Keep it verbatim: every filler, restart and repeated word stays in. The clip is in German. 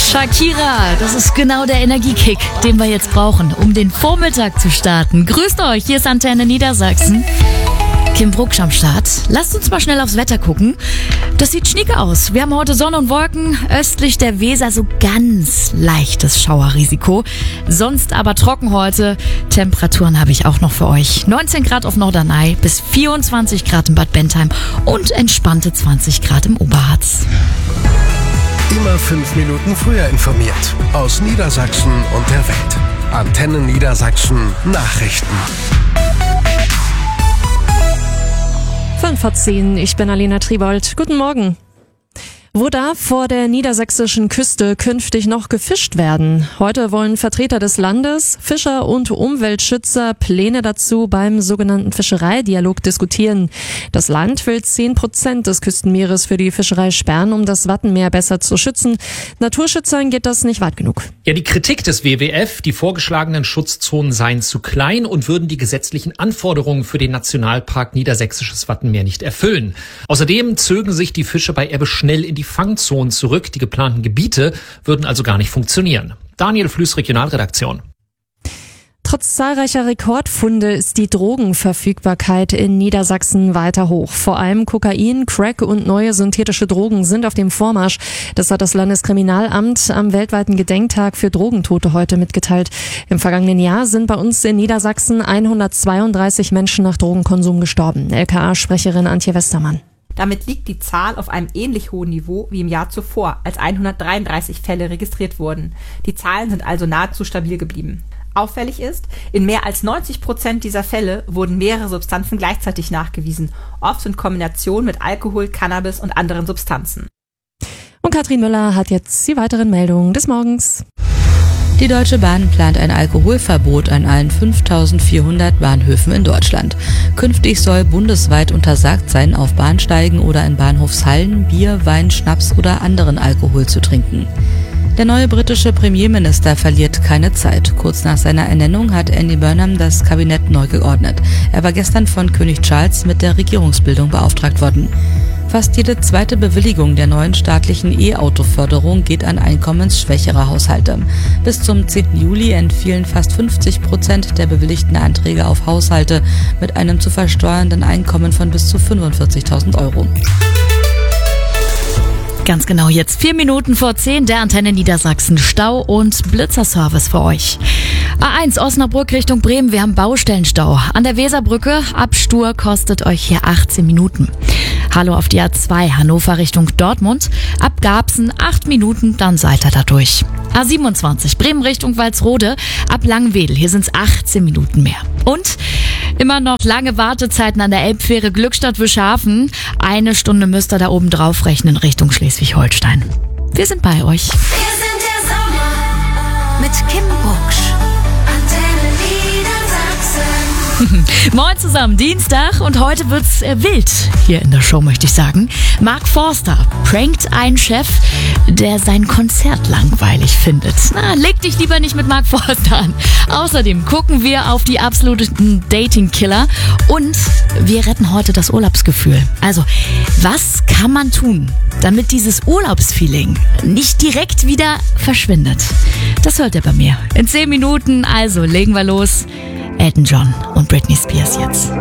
Shakira, das ist genau der Energiekick, den wir jetzt brauchen, um den Vormittag zu starten. Grüßt euch, hier ist Antenne Niedersachsen. Kim Brucksch am Start. Lasst uns mal schnell aufs Wetter gucken. Das sieht schnieke aus. Wir haben heute Sonne und Wolken. Östlich der Weser so ganz leichtes Schauerrisiko. Sonst aber trocken heute. Temperaturen habe ich auch noch für euch. neunzehn Grad auf Norderney bis vierundzwanzig Grad in Bad Bentheim und entspannte zwanzig Grad im Oberharz. Immer fünf Minuten früher informiert. Aus Niedersachsen und der Welt. Antenne Niedersachsen Nachrichten. fünf vor zehn, ich bin Alena Triebold. Guten Morgen. Wo darf vor der niedersächsischen Küste künftig noch gefischt werden? Heute wollen Vertreter des Landes, Fischer und Umweltschützer Pläne dazu beim sogenannten Fischereidialog diskutieren. Das Land will zehn Prozent des Küstenmeeres für die Fischerei sperren, um das Wattenmeer besser zu schützen. Naturschützern geht das nicht weit genug. Ja, die Kritik des W W F, die vorgeschlagenen Schutzzonen seien zu klein und würden die gesetzlichen Anforderungen für den Nationalpark Niedersächsisches Wattenmeer nicht erfüllen. Außerdem zögen sich die Fische bei Ebbe schnell in die Fangzonen zurück. Die geplanten Gebiete würden also gar nicht funktionieren. Daniel Flüß, Regionalredaktion. Trotz zahlreicher Rekordfunde ist die Drogenverfügbarkeit in Niedersachsen weiter hoch. Vor allem Kokain, Crack und neue synthetische Drogen sind auf dem Vormarsch. Das hat das Landeskriminalamt am weltweiten Gedenktag für Drogentote heute mitgeteilt. Im vergangenen Jahr sind bei uns in Niedersachsen hundertzweiunddreißig Menschen nach Drogenkonsum gestorben. L K A-Sprecherin Antje Westermann. Damit liegt die Zahl auf einem ähnlich hohen Niveau wie im Jahr zuvor, als hundertdreiunddreißig Fälle registriert wurden. Die Zahlen sind also nahezu stabil geblieben. Auffällig ist, in mehr als neunzig Prozent dieser Fälle wurden mehrere Substanzen gleichzeitig nachgewiesen, oft in Kombination mit Alkohol, Cannabis und anderen Substanzen. Und Katrin Müller hat jetzt die weiteren Meldungen des Morgens. Die Deutsche Bahn plant ein Alkoholverbot an allen fünftausendvierhundert Bahnhöfen in Deutschland. Künftig soll bundesweit untersagt sein, auf Bahnsteigen oder in Bahnhofshallen Bier, Wein, Schnaps oder anderen Alkohol zu trinken. Der neue britische Premierminister verliert keine Zeit. Kurz nach seiner Ernennung hat Andy Burnham das Kabinett neu geordnet. Er war gestern von König Charles mit der Regierungsbildung beauftragt worden. Fast jede zweite Bewilligung der neuen staatlichen E-Auto-Förderung geht an einkommensschwächere Haushalte. Bis zum zehnten Juli entfielen fast fünfzig Prozent der bewilligten Anträge auf Haushalte mit einem zu versteuernden Einkommen von bis zu fünfundvierzigtausend Euro. Ganz genau, jetzt vier Minuten vor zehn, der Antenne Niedersachsen Stau- und Blitzerservice für euch. A eins Osnabrück Richtung Bremen, wir haben Baustellenstau. An der Weserbrücke, ab Stur kostet euch hier achtzehn Minuten. Hallo auf die A zwei Hannover Richtung Dortmund, ab Garbsen acht Minuten, dann seid ihr da durch. A siebenundzwanzig Bremen Richtung Walsrode, ab Langwedel, hier sind's achtzehn Minuten mehr. Und immer noch lange Wartezeiten an der Elbfähre Glückstadt-Wischhafen. Eine Stunde müsst ihr da oben drauf rechnen Richtung Schleswig-Holstein. Wir sind bei euch. Wir sind der Sommer mit Kim Brucksch. Antenne Niedersachsen. Moin zusammen, Dienstag und heute wird's äh, wild hier in der Show, möchte ich sagen. Mark Forster prankt einen Chef, der sein Konzert langweilig findet. Na, leg dich lieber nicht mit Mark Forster an. Außerdem gucken wir auf die absoluten Dating-Killer und wir retten heute das Urlaubsgefühl. Also, was kann man tun, damit dieses Urlaubsfeeling nicht direkt wieder verschwindet? Das hört ihr bei mir in zehn Minuten, also legen wir los. Elton John und Britney Spears jetzt.